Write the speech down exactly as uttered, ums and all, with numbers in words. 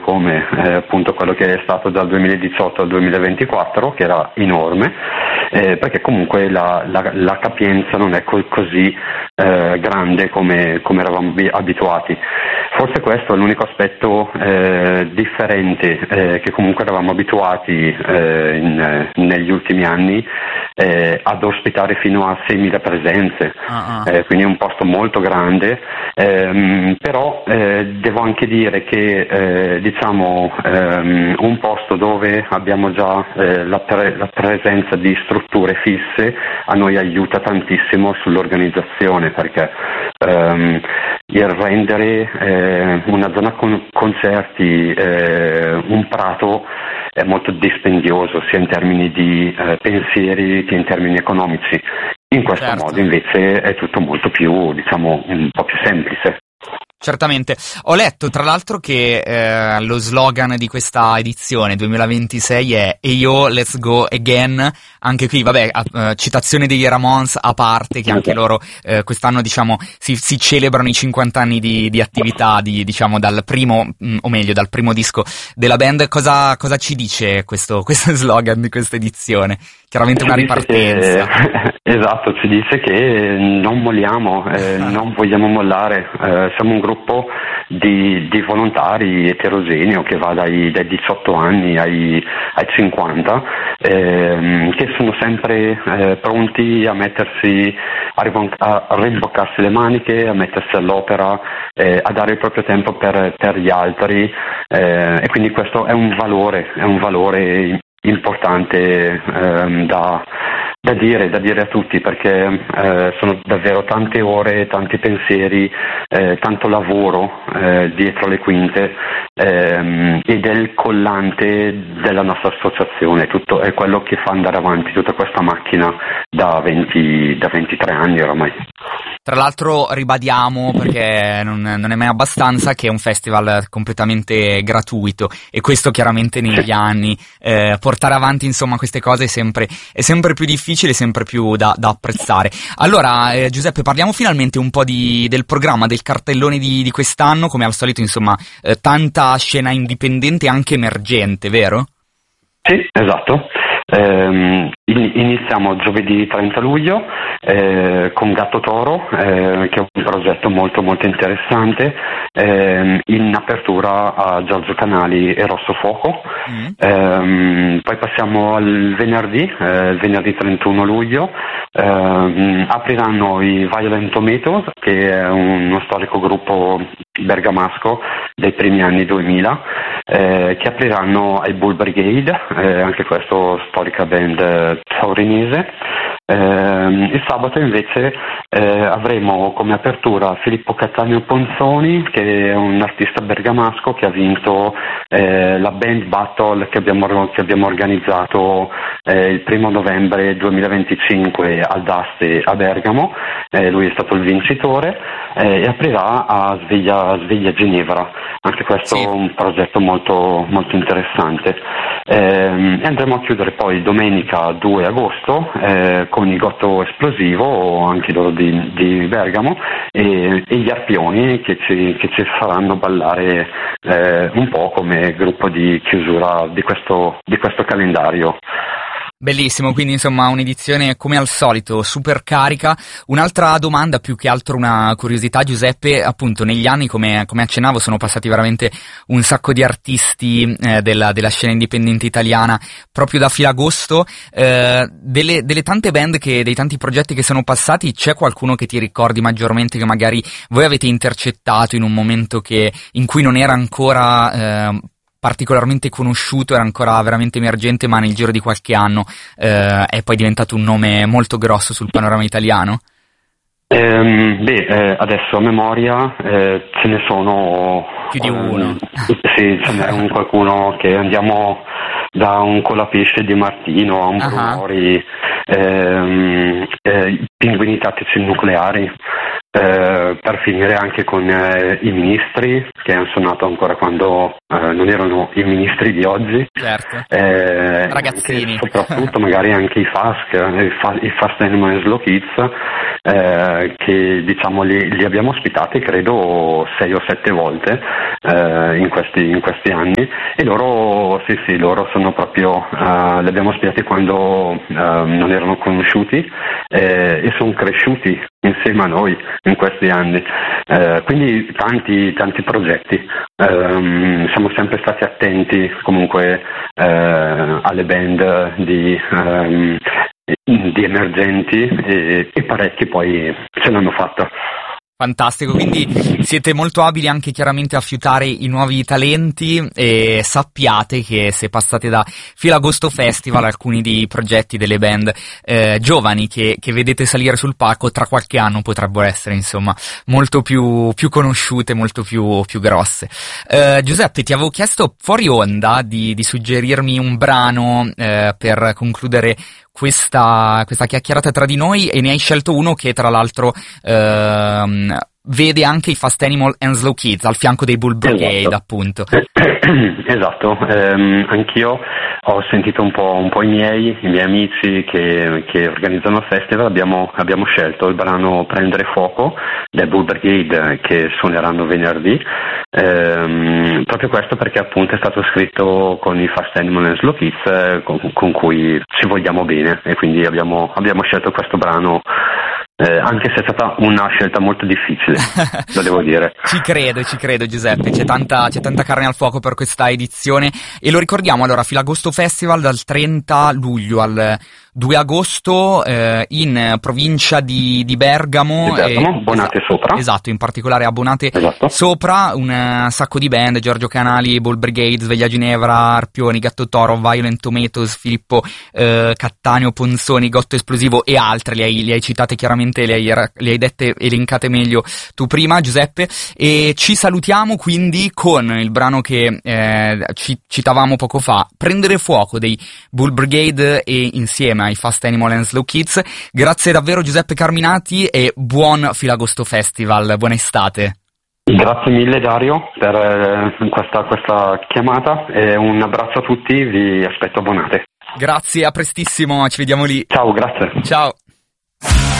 come eh, appunto quello che è stato dal duemiladiciotto al duemilaventiquattro, che era enorme, eh, perché comunque la, la, la capienza non è co- così eh, grande come, come eravamo abituati. Forse questo è l'unico aspetto eh, differente eh, che comunque eravamo abituati eh, in, negli ultimi anni eh, ad ospitare fino a seimila presenze, uh-huh. eh, quindi è un posto molto grande, ehm, però eh, devo anche dire che eh, diciamo ehm, un posto dove abbiamo già eh, la, pre- la presenza di strutture fisse a noi aiuta tantissimo sull'organizzazione, perché ehm, il rendere eh, una zona con concerti, eh, un prato è molto dispendioso sia in termini di eh, pensieri che in termini economici. In questo certo. modo invece è tutto molto più, diciamo, un po' più semplice. Certamente. Ho letto tra l'altro che eh, lo slogan di questa edizione duemilaventisei è E io let's go again. Anche qui, vabbè, a, uh, citazione degli Ramones a parte, che anche loro eh, quest'anno, diciamo, si, si celebrano i cinquanta anni di, di attività, di, diciamo, dal primo, mh, o meglio, dal primo disco della band. Cosa, cosa ci dice questo, questo slogan di questa edizione? Chiaramente una ripartenza. Che, esatto, ci dice che non molliamo, eh, non vogliamo mollare, eh, siamo un gruppo di, di volontari eterogeneo che va dai, dai diciotto anni ai, ai cinquanta, ehm, che sono sempre eh, pronti a mettersi, a, ribon- a rimboccarsi le maniche, a mettersi all'opera, eh, a dare il proprio tempo per, per gli altri, eh, e quindi questo è un valore, è un valore importante ehm, da, da dire, da dire a tutti, perché eh, sono davvero tante ore, tanti pensieri, eh, tanto lavoro eh, dietro le quinte, ehm, ed è il collante della nostra associazione, tutto è quello che fa andare avanti tutta questa macchina da venti, da ventitré anni oramai. Tra l'altro ribadiamo, perché non, non è mai abbastanza, che è un festival completamente gratuito, e questo chiaramente negli anni, eh, portare avanti insomma queste cose è sempre, è sempre più difficile, sempre più da, da apprezzare. Allora eh, Giuseppe, parliamo finalmente un po' di, del programma, del cartellone di, di quest'anno. Come al solito insomma eh, tanta scena indipendente, anche emergente, vero? Sì, esatto. Eh, iniziamo giovedì trenta luglio eh, con Gatto Toro, eh, che è un progetto molto molto interessante, eh, in apertura a Giorgio Canali e Rosso Fuoco. Mm. Eh, poi passiamo al venerdì, eh, venerdì trentuno luglio, eh, apriranno i Violent Tomatoes, che è uno storico gruppo bergamasco dei primi anni duemila, eh, che apriranno ai Bull Brigade, eh, anche questo storica band eh, taurinese. Eh, il sabato invece eh, avremo come apertura Filippo Cattaneo Ponzoni, che è un artista bergamasco che ha vinto eh, la band battle che abbiamo, che abbiamo organizzato eh, il primo novembre duemilaventicinque al Daste a Bergamo. Eh, lui è stato il vincitore eh, e aprirà a Sveglia, a Sveglia Ginevra. Anche questo è sì. un progetto molto, molto interessante. Eh, e andremo a chiudere poi domenica due agosto eh, con il Gotto Esplosivo, anche loro di, di Bergamo, e, e gli Arpioni che ci, che ci faranno ballare eh, un po' come gruppo di chiusura di questo, di questo calendario. Bellissimo, quindi insomma un'edizione come al solito super carica. Un'altra domanda, più che altro una curiosità, Giuseppe, appunto negli anni, come, come accennavo, sono passati veramente un sacco di artisti eh, della, della scena indipendente italiana proprio da Filagosto. Eh, delle, delle tante band, che, dei tanti progetti che sono passati, c'è qualcuno che ti ricordi maggiormente, che magari voi avete intercettato in un momento che, in cui non era ancora eh, particolarmente conosciuto, era ancora veramente emergente, ma nel giro di qualche anno eh, è poi diventato un nome molto grosso sul panorama italiano? Ehm, beh, eh, adesso a memoria eh, ce ne sono più di uno. Um, sì, ce n'è un qualcuno che andiamo da un Colapesce di Martino a un uh-huh. Brunori, ehm, eh, i Pinguini Tattici Nucleari. eh, per finire anche con eh, i ministri che hanno suonato ancora quando eh, non erano i ministri di oggi, certo. eh, Ragazzini, anche, soprattutto magari anche i F A S C, i, fa- i Fast Animal and Slow Kids, eh, che diciamo li, li abbiamo ospitati credo sei o sette volte eh, in, questi, in questi anni, e loro sì sì loro sono proprio eh, li abbiamo ospitati quando eh, non erano conosciuti eh, e sono cresciuti insieme a noi in questi anni, eh, quindi tanti tanti progetti. Um, siamo sempre stati attenti comunque eh, alle band di, um, di emergenti e, e parecchi poi ce l'hanno fatta. Fantastico, quindi siete molto abili anche chiaramente a fiutare i nuovi talenti, e sappiate che se passate da Filagosto Festival alcuni dei progetti delle band eh, giovani che, che vedete salire sul palco tra qualche anno potrebbero essere insomma molto più, più conosciute, molto più, più grosse. Eh, Giuseppe, ti avevo chiesto fuori onda di, di suggerirmi un brano eh, per concludere questa, questa chiacchierata tra di noi, e ne hai scelto uno che tra l'altro ehm, vede anche i Fast Animal and Slow Kids al fianco dei Bull Brigade, esatto. Appunto. Esatto, ehm, anch'io ho sentito un po', un po' i miei, i miei amici che, che organizzano il festival, abbiamo, abbiamo scelto il brano Prendere Fuoco del Bull Brigade che suoneranno venerdì, ehm, proprio questo perché appunto è stato scritto con i Fast Animal and Slow Kids eh, con, con cui ci vogliamo bene, e quindi abbiamo, abbiamo scelto questo brano. Eh, anche se è stata una scelta molto difficile, lo devo dire. Ci credo, ci credo Giuseppe, c'è tanta, c'è tanta carne al fuoco per questa edizione, e lo ricordiamo allora, Filagosto Festival dal trenta luglio al due agosto eh, in provincia di, di Bergamo, di Bergamo, e, Bonate esatto, Sopra. Esatto, in particolare a Bonate esatto. Sopra, un uh, sacco di band, Giorgio Canali, Bull Brigade, Sveglia Ginevra, Arpioni, Gatto Toro, Violent Tomatoes, Filippo eh, Cattaneo, Ponzoni, Gotto Esplosivo e altre, li hai, li hai citate chiaramente, le hai, le hai dette, elencate meglio tu prima Giuseppe, e ci salutiamo quindi con il brano che eh, ci, citavamo poco fa, Prendere Fuoco dei Bull Brigade, e insieme ai Fast Animal and Slow Kids. Grazie davvero Giuseppe Carminati e buon Filagosto Festival, buona estate. Grazie mille Dario per eh, questa, questa chiamata, e un abbraccio a tutti, vi aspetto a Bonate. Grazie, a prestissimo, ci vediamo lì. Ciao, grazie. Ciao.